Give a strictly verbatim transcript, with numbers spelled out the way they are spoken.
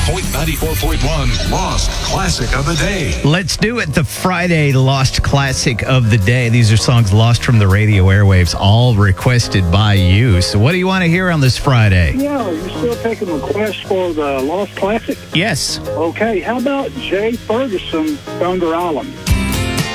Point ninety-four point one Lost Classic of the Day. Let's do it. The Friday Lost Classic of the Day. These are songs lost from the radio airwaves, all requested by you. So what do you want to hear on this Friday? Yeah, you're still taking requests for the Lost Classic? Yes. Okay, how about Jay Ferguson, Thunder Island?